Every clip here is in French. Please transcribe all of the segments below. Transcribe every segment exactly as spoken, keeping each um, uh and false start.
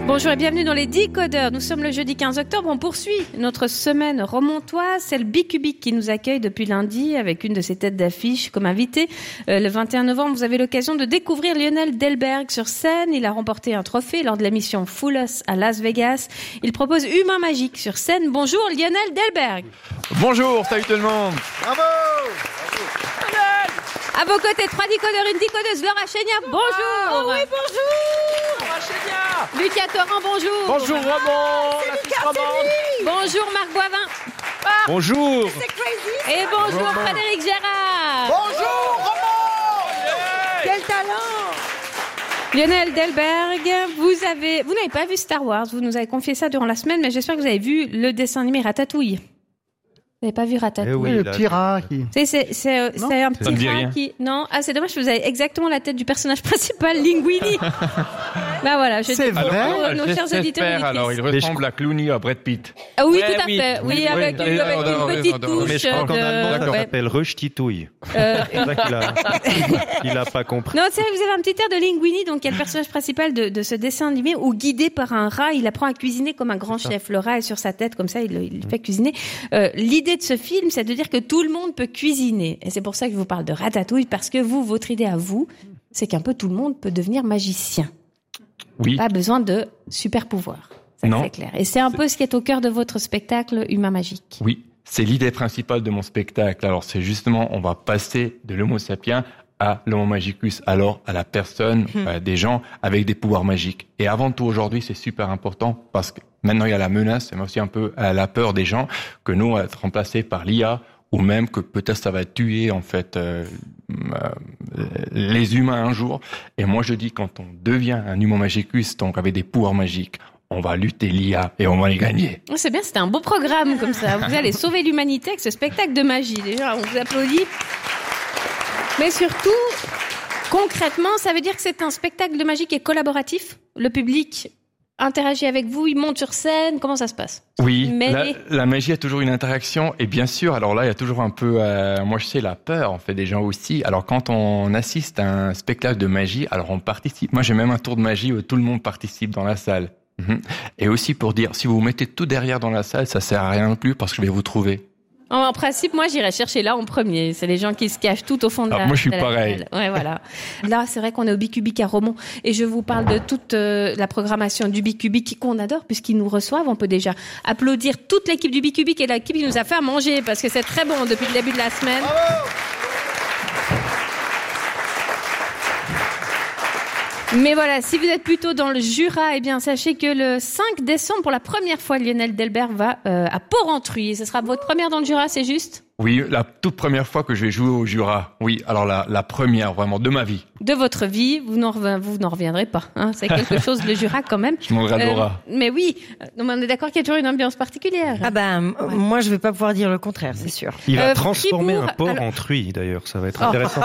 Bonjour et bienvenue dans les Decodeurs. Nous sommes le jeudi quinze octobre. On poursuit notre semaine romontoise. C'est le Bicubic qui nous accueille depuis lundi avec une de ses têtes d'affiche comme invité. Euh, le vingt et un novembre, vous avez l'occasion de découvrir Lionel Delberg sur scène. Il a remporté un trophée lors de l'émission Fool Us à Las Vegas. Il propose Humain Magique sur scène. Bonjour Lionel Delberg. Bonjour, salut tout le monde. Bravo. À vos côtés, trois décodeurs, une décodeuse, Laura Chénia, bonjour. Oh oui, bonjour. Laura Chénia. Lucas Torrent, bonjour. Bonjour Roman, la Suisse romande. Bonjour Marc Boivin. Ah. Bonjour. C'est crazy. Et bonjour Roman. Frédéric Gérard. Bonjour Roman. Yeah. Quel talent. Lionel Delberg, vous avez, vous n'avez pas vu Star Wars, vous nous avez confié ça durant la semaine, mais j'espère que vous avez vu le dessin animé Ratatouille. Vous n'avez pas vu Ratatouille? Eh oui, le petit rat qui... C'est, c'est, c'est, c'est un petit rat qui... Non, ah, c'est dommage, vous avez exactement la tête du personnage principal, Linguini. Bah voilà, je c'est dis vrai. pour nos chers auditeurs et auditrices. Alors, il ressemble à Clooney, à Brad Pitt. Ah oui, Ouais, tout à oui, fait. Oui, oui, avec, oui, une, avec oui, une oui, petite oui, touche. oui, Mais je crois qu'en de... allemand, ça ouais. s'appelle Rush-Titouille. Euh... C'est ça qu'il a, il a pas compris. Non, c'est vrai, vous avez un petit air de Linguini, donc qui est le personnage principal de, de ce dessin animé, où guidé par un rat, il apprend à cuisiner comme un grand chef. Le rat est sur sa tête, comme ça, il, il fait cuisiner. Euh, l'idée de ce film, c'est de dire que tout le monde peut cuisiner. Et c'est pour ça que je vous parle de Ratatouille, parce que vous, votre idée à vous, c'est qu'un peu tout le monde peut devenir magicien. Oui. Pas besoin de super pouvoir. Ça, Non. c'est clair. Et c'est un peu ce qui est au cœur de votre spectacle Humain Magique. Oui, c'est l'idée principale de mon spectacle. Alors, c'est justement, on va passer de l'homo sapiens à l'homo magicus, alors à la personne, Hum. euh, des gens avec des pouvoirs magiques. Et avant tout, aujourd'hui, c'est super important parce que maintenant, il y a la menace, mais aussi un peu euh, la peur des gens que nous, on va être remplacés par l'I A, ou même que peut-être ça va tuer en fait euh, euh, les humains un jour. Et moi je dis, quand on devient un humain magicus, donc avec des pouvoirs magiques, on va lutter l'I A et on va les gagner. Oh, c'est bien, c'était un beau programme comme ça. Vous allez sauver l'humanité avec ce spectacle de magie. Déjà, on vous applaudit. Mais surtout, concrètement, ça veut dire que c'est un spectacle de magie qui est collaboratif. Le public interagit avec vous, il monte sur scène. Comment ça se passe? Oui, Mais la, les- la magie a toujours une interaction et bien sûr, alors là, il y a toujours un peu, euh, moi je sais, la peur en fait des gens aussi. Alors quand on assiste à un spectacle de magie, alors on participe. Moi j'ai même un tour de magie où tout le monde participe dans la salle. Mhm. Et aussi pour dire, si vous vous mettez tout derrière dans la salle, ça sert à rien non plus parce que je vais vous trouver. En, en principe, moi, j'irais chercher là en premier. C'est les gens qui se cachent tout au fond de Alors, la moi, je suis de la pareil. salle. Ouais, voilà. Là, c'est vrai qu'on est au Bicubic à Romont. Et je vous parle de toute euh, la programmation du Bicubic qu'on adore puisqu'ils nous reçoivent. On peut déjà applaudir toute l'équipe du Bicubic et l'équipe qui nous a fait à manger parce que c'est très bon depuis le début de la semaine. Mais voilà, si vous êtes plutôt dans le Jura, eh bien, sachez que le cinq décembre, pour la première fois, Lionel Delberg va euh, à Porrentruy. Ce sera votre première dans le Jura, c'est juste? Oui, la toute première fois que je vais jouer au Jura. Oui, alors la, la première vraiment de ma vie. De votre vie, vous n'en, rev- vous n'en reviendrez pas. Hein. C'est quelque chose, le Jura, quand même. Je demanderai à Laura. Euh, mais oui, non, mais on est d'accord qu'il y a toujours une ambiance particulière. Ah ben, ouais. Moi, je vais pas pouvoir dire le contraire, c'est sûr. Il va Euh, transformer Fribourg, un porc alors- en truie, d'ailleurs. Ça va être Oh. intéressant.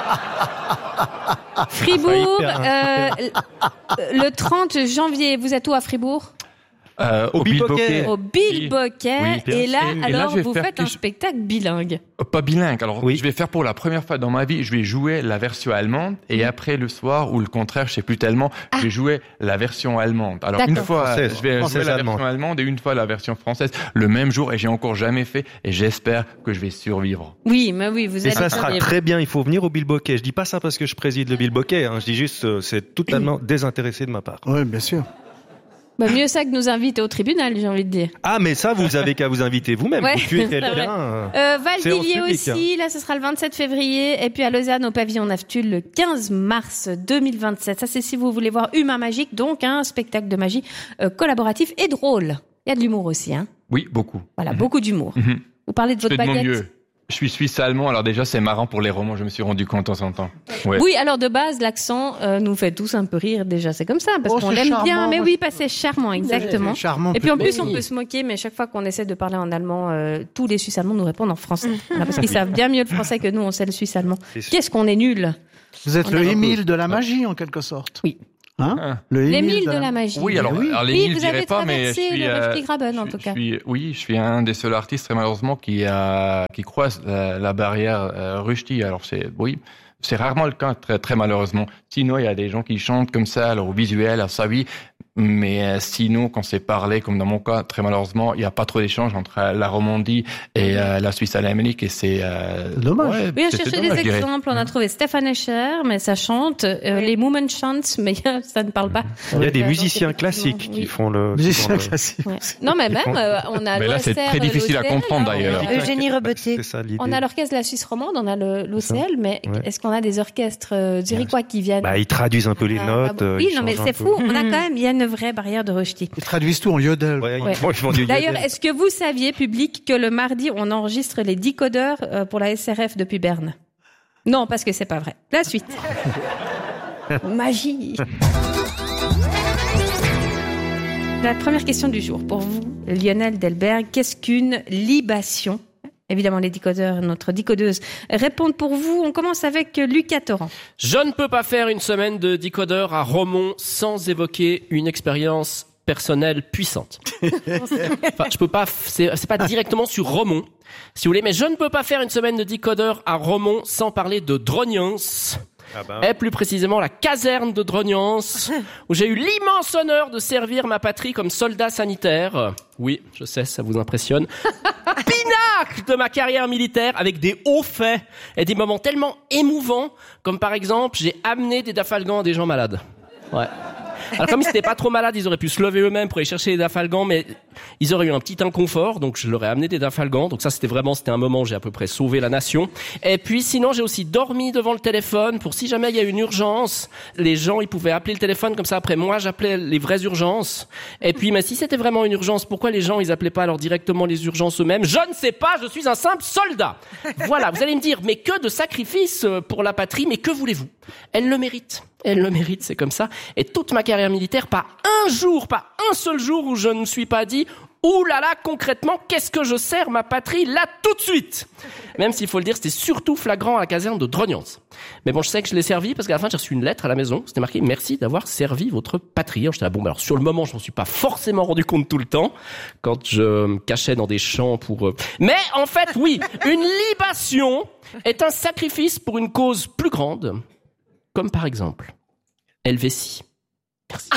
Fribourg, hyper euh, le trente janvier, vous êtes où à Fribourg? Euh, Au Bilboquet. Au Bilboquet. Oui, bien et là, sûr. Et là, alors, je vais vous faire faites un quelque- spectacle bilingue. Euh, Pas bilingue. Alors, Oui. je vais faire pour la première fois dans ma vie, je vais jouer la version allemande et après le soir ou le contraire, je sais plus tellement, je vais jouer la version allemande. Alors D'accord. une fois, Française. je vais Française, jouer la allemande. version allemande et une fois la version française le même jour et j'ai encore jamais fait et j'espère que je vais survivre. Oui, mais oui, vous Et allez ça sera survivre. très bien. Il faut venir au Bilboquet. Je dis pas ça parce que je préside le Bilboquet. Hein. Je dis juste, euh, c'est totalement désintéressé de ma part. Oui, bien sûr. Bah, mieux ça que nous inviter au tribunal, j'ai envie de dire. Ah, mais ça, vous avez qu'à vous inviter vous-même. Ouais, vous tuez c'est vrai. quelqu'un. euh, Euh, Séance Valdivier publique, aussi, là ce sera le vingt-sept février, et puis à Lausanne au pavillon Naftul le quinze mars deux mille vingt-sept. Ça c'est si vous voulez voir Humain Magique, donc un spectacle de magie euh, collaboratif et drôle. Il y a de l'humour aussi, hein. Oui, beaucoup. Voilà, beaucoup d'humour. Mhm. Vous parlez de Je votre fais de mon baguette. mieux. Je suis suisse-allemand, alors déjà c'est marrant pour les romans, je me suis rendu compte de temps en temps. Ouais. Oui, alors de base, l'accent euh, nous fait tous un peu rire déjà, c'est comme ça, parce Oh, qu'on c'est l'aime charmant, bien. Mais moi, oui, pas c'est charmant, exactement. C'est charmant. Et puis en plus, peut-être. on peut se moquer, mais chaque fois qu'on essaie de parler en allemand, euh, tous les Suisses allemands nous répondent en français. Voilà, parce qu'ils savent bien mieux le français que nous, on sait le suisse allemand. C'est sûr. Qu'est-ce qu'on est nul. Vous êtes On le a- Émile de la magie, en quelque sorte. Oui. Hein Ah. Le L'Émile de la magie. Oui, alors, oui. alors les Oui, Nils, vous je dirais avez pas, mais je traversé suis, le euh, Riftigraben, en je- tout je cas. suis- oui, je suis un des seuls artistes, très malheureusement, qui a, qui croise la, la barrière euh, Rushdie. Alors c'est, oui, c'est rarement le cas, très, très malheureusement. Sinon, il y a des gens qui chantent comme ça, alors au visuel, alors ça, oui. Mais euh, sinon, quand c'est parlé, comme dans mon cas, très malheureusement, il n'y a pas trop d'échanges entre euh, la Romandie et euh, la Suisse alémanique, et c'est euh, C'est dommage. ouais, Oui, on c'est- c'est cherchait dommage, des je dirais. exemples. On a trouvé Stéphane Escher, mais ça chante. Euh, les Moomin Chants, mais ça ne parle pas. Il y a des Euh, donc, musiciens effectivement, classiques oui. qui font le. Musicien qui font le- classique. Ouais. Non, mais même, font- euh, on a Mais là, c'est l'O S R, très difficile à l'O C L, comprendre, hein, d'ailleurs. on a- Eugénie Rebetier. C'est ça l'idée. On a l'orchestre de la Suisse romande, on a le, l'O C L, mais Ouais. est-ce qu'on a des orchestres euh, zurichois qui viennent Bah, ils traduisent un peu les Ah, notes. bah, euh, oui, ils non, mais changent un c'est peu. fou. On a quand même, il y a une vraie barrière de rejeté. Ils traduisent tout en yodel. Ouais, Ouais. ils font- ils font du D'ailleurs, yodel. est-ce que vous saviez, public, que le mardi, on enregistre les décodeurs euh, pour la S R F depuis Berne? Non, parce que c'est pas vrai. La suite. Magie. La première question du jour pour vous, Lionel Delberg. Qu'est-ce qu'une libation? Évidemment, les décodeurs, notre décodeuse, répondent pour vous. On commence avec Lucas Torrent. Je ne peux pas faire une semaine de décodeur à Romont sans évoquer une expérience personnelle puissante. Enfin, je peux pas, c'est, c'est pas directement sur Romont, si vous voulez, mais je ne peux pas faire une semaine de décodeur à Romont sans parler de Drognance. Ah bah. Et plus précisément la caserne de Drognance, où j'ai eu l'immense honneur de servir ma patrie comme soldat sanitaire. Oui, je sais, ça vous impressionne. Pinacle de ma carrière militaire, avec des hauts faits et des moments tellement émouvants, comme par exemple, j'ai amené des dafalgans à des gens malades. Ouais. Alors comme ils n'étaient pas trop malades, ils auraient pu se lever eux-mêmes pour aller chercher les dafalgans, mais ils auraient eu un petit inconfort, donc je leur ai amené des dafalgans. Donc ça, c'était vraiment, c'était un moment où j'ai à peu près sauvé la nation. Et puis sinon, j'ai aussi dormi devant le téléphone pour si jamais il y a une urgence, les gens, ils pouvaient appeler le téléphone comme ça. Après moi, j'appelais les vraies urgences. Et puis, mais si c'était vraiment une urgence, pourquoi les gens, ils appelaient pas alors directement les urgences eux-mêmes? Je ne sais pas, je suis un simple soldat. Voilà, vous allez me dire, mais que de sacrifices pour la patrie, mais que voulez-vous? Elle le mérite. Elle le mérite, c'est comme ça. Et toute ma carrière militaire, pas un jour, pas un seul jour où je ne me suis pas dit « Ouh là là, concrètement, qu'est-ce que je sers ma patrie là tout de suite ?» Même s'il faut le dire, c'était surtout flagrant à la caserne de Drognance. Mais bon, je sais que je l'ai servi parce qu'à la fin, j'ai reçu une lettre à la maison. C'était marqué « Merci d'avoir servi votre patrie ». Alors j'étais là, bon, bah alors sur le moment, je m'en suis pas forcément rendu compte tout le temps quand je me cachais dans des champs pour... Euh... Mais en fait, oui, une libation est un sacrifice pour une cause plus grande. Comme par exemple, Helvétie. Merci.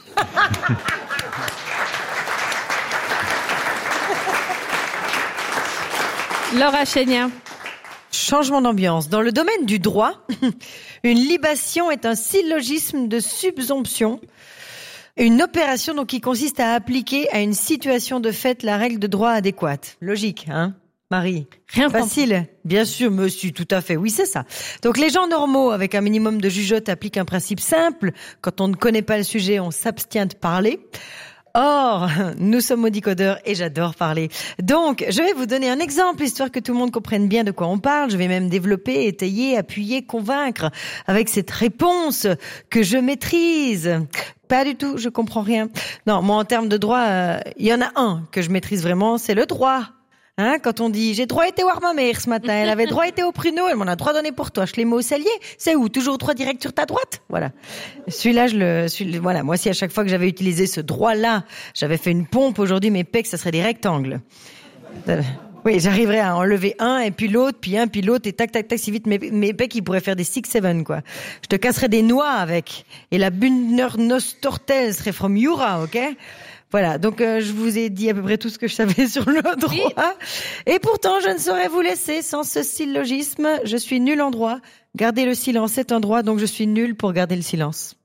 Laura Chénier. Changement d'ambiance. Dans le domaine du droit, une libation est un syllogisme de subsomption. Une opération donc qui consiste à appliquer à une situation de fait la règle de droit adéquate. Logique, hein, Marie? Rien Facile, bien sûr, monsieur, tout à fait. Oui, c'est ça. Donc, les gens normaux, avec un minimum de jugeote, appliquent un principe simple. Quand on ne connaît pas le sujet, on s'abstient de parler. Or, nous sommes audicodeurs et j'adore parler. Donc, je vais vous donner un exemple, histoire que tout le monde comprenne bien de quoi on parle. Je vais même développer, étayer, appuyer, convaincre avec cette réponse que je maîtrise. Pas du tout, je comprends rien. Non, moi, en termes de droit, euh, il y en a un que je maîtrise vraiment, c'est le droit. Hein, quand on dit, j'ai droit été voir ma mère ce matin, elle avait droit été au pruneau, elle m'en a droit donné pour toi, je l'ai mis au cellier, c'est où? Toujours droit direct sur ta droite? Voilà. Celui-là, je le, celui, voilà. Moi, si à chaque fois que j'avais utilisé ce droit-là, j'avais fait une pompe, aujourd'hui, mes pecs, ça serait des rectangles. Oui, j'arriverais à enlever un, et puis l'autre, puis un, puis l'autre, et tac, tac, tac, si vite, mes, mes pecs, ils pourraient faire des six seven, quoi. Je te casserais des noix avec. Et la Bündner Nostortel serait from Jura, ok? Voilà, donc euh, je vous ai dit à peu près tout ce que je savais sur le droit. Et pourtant, je ne saurais vous laisser sans ce syllogisme. Je suis nul en droit. Garder le silence est un droit, donc je suis nul pour garder le silence.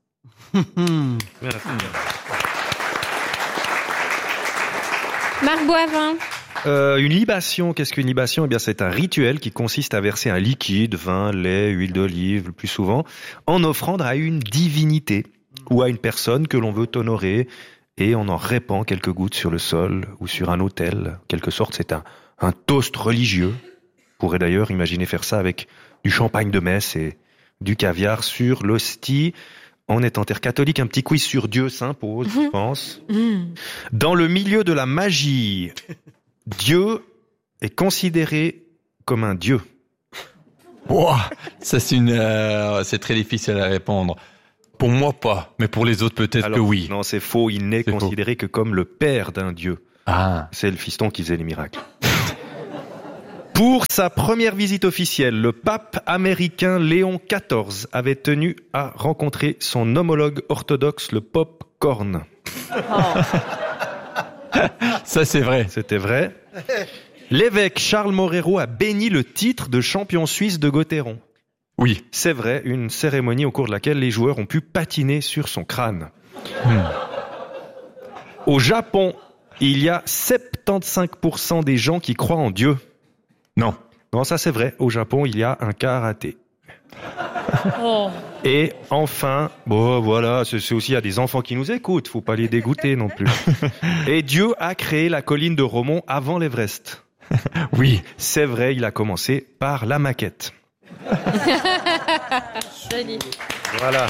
Marc Boivin. Euh, une libation, qu'est-ce qu'une libation? Eh bien, c'est un rituel qui consiste à verser un liquide, vin, lait, huile d'olive, le plus souvent, en offrande à une divinité ou à une personne que l'on veut honorer, et on en répand quelques gouttes sur le sol ou sur un autel. En quelque sorte, c'est un, un toast religieux. On pourrait d'ailleurs imaginer faire ça avec du champagne de messe et du caviar sur l'hostie. On est en terre catholique, un petit quiz sur Dieu s'impose, mmh. je pense. Mmh. Dans le milieu de la magie, Dieu est considéré comme un dieu. Wow, ça c'est une, euh, c'est très difficile à répondre. Pour moi, pas, mais pour les autres, peut-être Alors, que oui. Non, c'est faux. Il n'est c'est considéré faux. que comme le père d'un dieu. Ah. C'est le fiston qui faisait les miracles. Pour sa première visite officielle, le pape américain Léon quatorze avait tenu à rencontrer son homologue orthodoxe, le pop-corn. Ça, c'est vrai. C'était vrai. L'évêque Charles Moreau a béni le titre de champion suisse de Gauthieron. Oui. C'est vrai, une cérémonie au cours de laquelle les joueurs ont pu patiner sur son crâne. Hmm. Au Japon, il y a soixante-quinze pour cent des gens qui croient en Dieu. Non. Non, ça c'est vrai. Au Japon, il y a un karaté. Oh. Et enfin, bon voilà, c'est, c'est aussi il y a des enfants qui nous écoutent, faut pas les dégoûter non plus. Et Dieu a créé la colline de Romont avant l'Everest. Oui. C'est vrai, il a commencé par la maquette. Joli. Voilà.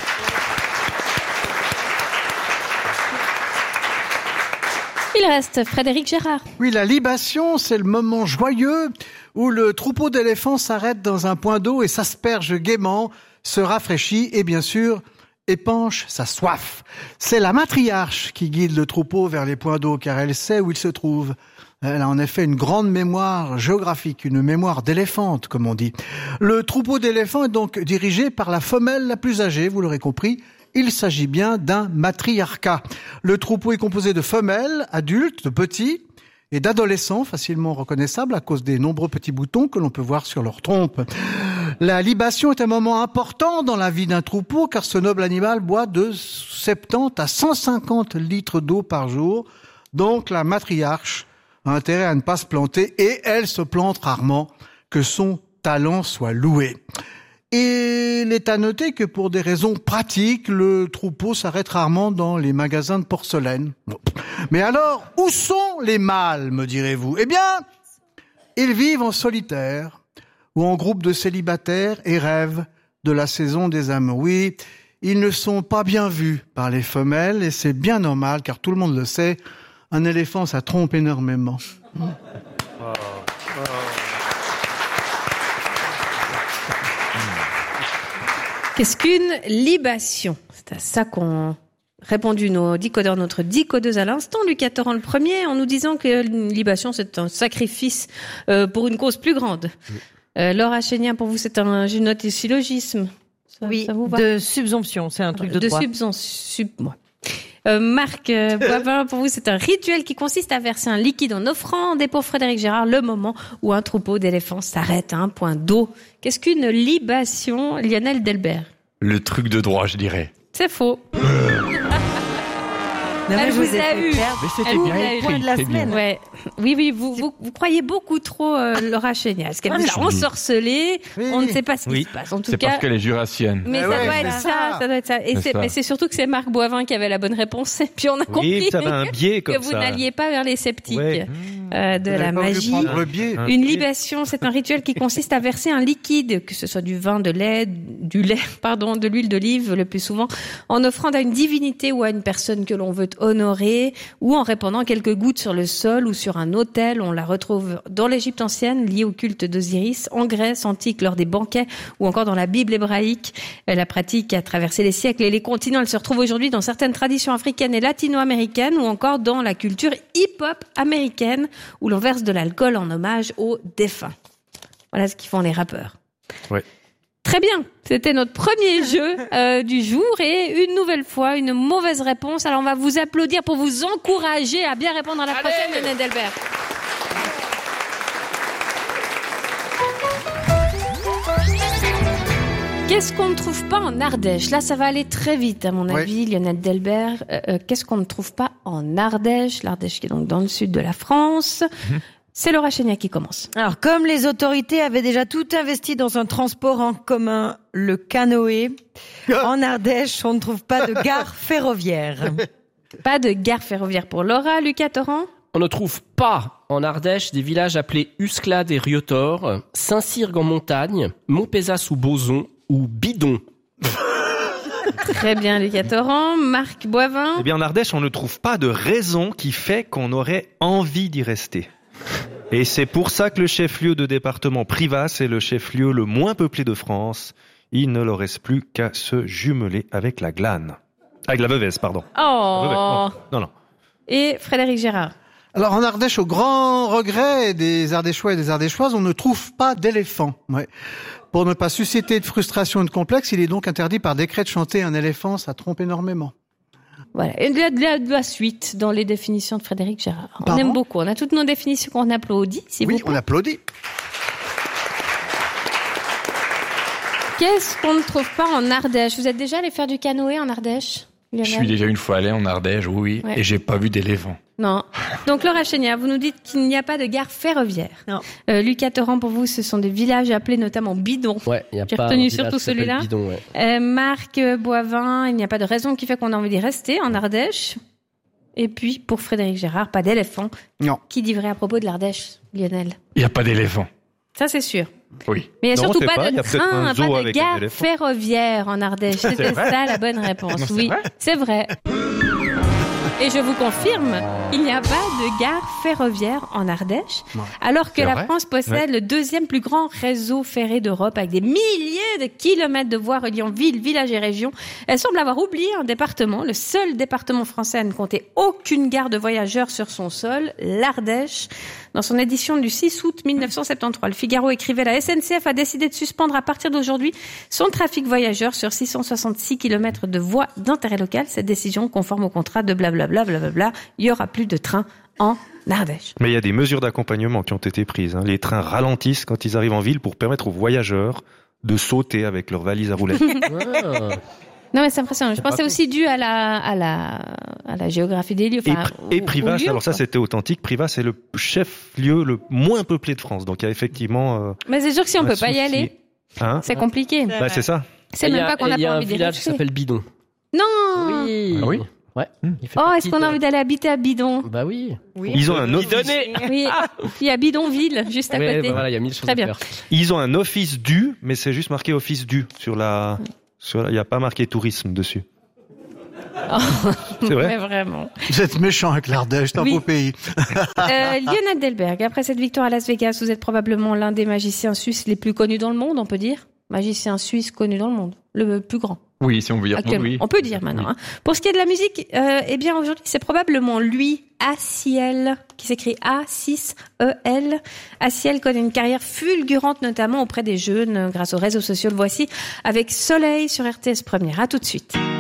Il reste Frédéric Gérard. Oui, la libation, c'est le moment joyeux où le troupeau d'éléphants s'arrête dans un point d'eau et s'asperge gaiement, se rafraîchit et bien sûr épanche sa soif. C'est la matriarche qui guide le troupeau vers les points d'eau car elle sait où il se trouve. Elle a en effet une grande mémoire géographique, une mémoire d'éléphante, comme on dit. Le troupeau d'éléphants est donc dirigé par la femelle la plus âgée, vous l'aurez compris. Il s'agit bien d'un matriarcat. Le troupeau est composé de femelles, adultes, de petits et d'adolescents facilement reconnaissables à cause des nombreux petits boutons que l'on peut voir sur leur trompe. La libation est un moment important dans la vie d'un troupeau car ce noble animal boit de soixante-dix à cent cinquante litres d'eau par jour. Donc la matriarche a intérêt à ne pas se planter et elle se plante rarement, que son talent soit loué. Et il est à noter que pour des raisons pratiques, le troupeau s'arrête rarement dans les magasins de porcelaine. Mais alors, où sont les mâles, me direz-vous ? Eh bien, ils vivent en solitaire ou en groupe de célibataires et rêvent de la saison des amours. Oui, ils ne sont pas bien vus par les femelles et c'est bien normal car tout le monde le sait, un éléphant ça trompe énormément. Oh. Oh. Qu'est-ce qu'une libation ? C'est à ça qu'ont répondu nos décodeurs, notre décodeuse à l'instant, Lucas Torrent le premier, en nous disant que une libation, c'est un sacrifice euh, pour une cause plus grande. Euh, Laura Chénier, pour vous, c'est un, j'ai noté syllogisme. Ça, oui, ça vous va ? De subsomption, c'est un truc de, de droit. De subsomption, moi. Euh, Marc euh, Boivin, pour vous, c'est un rituel qui consiste à verser un liquide en offrande. Et pour Frédéric Gérard, le moment où un troupeau d'éléphants s'arrête à un point d'eau. Qu'est-ce qu'une libation, Lionel Delbert ? Le truc de droit, je dirais. C'est faux. Non, Elle vous vous a eu. Mais c'était Elle bien vous a eu. écrit. Point de la c'est bien. semaine. Ouais. Oui, oui, vous, vous, vous croyez beaucoup trop euh, Laura Chénier. Est-ce qu'elle Ah, vous je a ensorcelé ? Oui. On ne sait pas ce qui Oui. se passe. En tout C'est cas. parce qu'elle est jurassienne. Mais Eh ça ouais, doit c'est être ça. ça. ça doit être ça. Et C'est c'est, ça. mais c'est surtout que c'est Marc Boivin qui avait la bonne réponse. Et puis on a compris Oui, ça avait un biais comme que vous ça. n'alliez pas vers les sceptiques Ouais. euh, de Vous la avez pas voulu magie. prendre le biais. Un Une biais. libation, c'est un rituel qui consiste à verser un liquide, que ce soit du vin, de lait, du lait, pardon, de l'huile d'olive le plus souvent, en offrande à une divinité ou à une personne que l'on veut honorer, ou en répandant quelques gouttes sur le sol ou sur un autel. On la retrouve dans l'Égypte ancienne, liée au culte d'Osiris, en Grèce antique lors des banquets, ou encore dans la Bible hébraïque. La pratique a traversé les siècles et les continents. Elle se retrouve aujourd'hui dans certaines traditions africaines et latino-américaines, ou encore dans la culture hip-hop américaine, où l'on verse de l'alcool en hommage aux défunts. Voilà ce qu'ils font les rappeurs. Ouais. Très bien, c'était notre premier jeu euh, du jour et une nouvelle fois une mauvaise réponse. Alors on va vous applaudir pour vous encourager à bien répondre à la Allez prochaine, Lionel Delbert. Qu'est-ce qu'on ne trouve pas en Ardèche ? Là, ça va aller très vite, à mon Ouais. avis, Lionel Delbert. Euh, euh, qu'est-ce qu'on ne trouve pas en Ardèche ? L'Ardèche qui est donc dans le sud de la France. Mmh. C'est Laura Chénier qui commence. Alors, comme les autorités avaient déjà tout investi dans un transport en commun, le canoë, en Ardèche, on ne trouve pas de gare ferroviaire. Pas de gare ferroviaire pour Laura. Lucas Torrent ? On ne trouve pas en Ardèche des villages appelés Usclade et Riotor, Saint-Cyrgue en montagne, Montpezat ou Bozon ou Bidon. Très bien, Lucas Torrent. Marc Boivin. Eh bien, en Ardèche, on ne trouve pas de raison qui fait qu'on aurait envie d'y rester. Et c'est pour ça que le chef-lieu de département Privas est le chef-lieu le moins peuplé de France. Il ne leur reste plus qu'à se jumeler avec la Glane. Avec la Veuvez, pardon. Oh. Veuvez, non, non, non. Et Frédéric Gérard. Alors en Ardèche, au grand regret des Ardéchois et des Ardéchoises, on ne trouve pas d'éléphant. Ouais. Pour ne pas susciter de frustration et de complexe, il est donc interdit par décret de chanter un éléphant, ça trompe énormément. Voilà. Et de la, de, la, de la suite dans les définitions de Frédéric Gérard. On Pardon aime beaucoup. On a toutes nos définitions qu'on applaudit, s'il Oui, vous plaît. on applaudit. Qu'est-ce qu'on ne trouve pas en Ardèche? Vous êtes déjà allé faire du canoë en Ardèche, Lionel? Je suis déjà une fois allé en Ardèche, oui, Ouais. et j'ai pas vu d'éléphant. Non. Donc Laura Chénière, vous nous dites qu'il n'y a pas de gare ferroviaire. Non. Euh, Lucas Torrent, pour vous, ce sont des villages appelés notamment bidons. Ouais, il y a J'ai pas retenu un village surtout qui s'appelle celui-là. Bidon, ouais. Euh, Marc Boivin, il n'y a pas de raison qui fait qu'on a envie d'y rester en Ardèche. Et puis, pour Frédéric Gérard, pas d'éléphant. Non. Qui dit vrai à propos de l'Ardèche, Lionel? Il n'y a pas d'éléphant. Ça, c'est sûr. Oui. Mais il n'y a Non, surtout c'est pas, pas, il y de a peut-être train, un zoo pas de avec un gare éléphant. ferroviaire en Ardèche. C'était ça la bonne réponse. Non, c'est oui, vrai c'est vrai. Et je vous confirme, il n'y a pas de gare ferroviaire en Ardèche, Ouais. alors que C'est la vrai France possède le deuxième plus grand réseau ferré d'Europe avec des milliers de kilomètres de voies reliant villes, villages et régions. Elle semble avoir oublié un département, le seul département français à ne compter aucune gare de voyageurs sur son sol, l'Ardèche. Dans son édition du six août mille neuf cent soixante-treize, le Figaro écrivait: la S N C F a décidé de suspendre à partir d'aujourd'hui son trafic voyageurs sur six cent soixante-six kilomètres de voies d'intérêt local. Cette décision conforme au contrat de blablabla, blablabla. Il y aura plus de trains en Ardèche. Mais il y a des mesures d'accompagnement qui ont été prises. Hein. Les trains ralentissent quand ils arrivent en ville pour permettre aux voyageurs de sauter avec leurs valises à roulettes. Ah. Non, mais c'est impressionnant. Je pense que c'est pas aussi dû à la, à la, à la géographie des lieux. Et, Enfin, Pri- au- et au Privas, lieu, alors ça quoi. c'était authentique, Privas c'est le chef-lieu le moins peuplé de France. Donc il y a effectivement... Euh, Mais c'est sûr que si on un peut pas y souci. aller, Hein c'est compliqué. Bah, c'est ça. C'est Et il y même a- pas qu'on et n'a Il y a pas un envie d'y village qui rester. s'appelle Bidon. Non! Oui. Ah oui Ouais. Il fait Oh, partie est-ce qu'on a de- envie d'aller habiter à Bidon? Bah oui. Oui. Ils ont un office, Bidonné. Oui, il y a Bidonville, juste à Ouais, côté. bah voilà, il y a mille choses Très à bien. faire. ils ont un office du, mais c'est juste marqué office du sur la... Sur la- il n'y a pas marqué tourisme dessus. C'est vrai. Mais vraiment. Vous êtes méchant avec l'Ardèche, c'est un Oui. beau pays. Euh, Lionel Delberg, après cette victoire à Las Vegas, vous êtes probablement l'un des magiciens suisses les plus connus dans le monde, on peut dire. Magicien suisse connu dans le monde. Le plus grand. Oui, si on veut dire Actuellement. oui. On peut dire maintenant. Hein. Pour ce qui est de la musique, euh, eh bien aujourd'hui, c'est probablement lui, Aciel, qui s'écrit A six E L. Aciel connaît une carrière fulgurante, notamment auprès des jeunes, grâce aux réseaux sociaux. Le voici avec Soleil sur R T S Première. À tout de suite.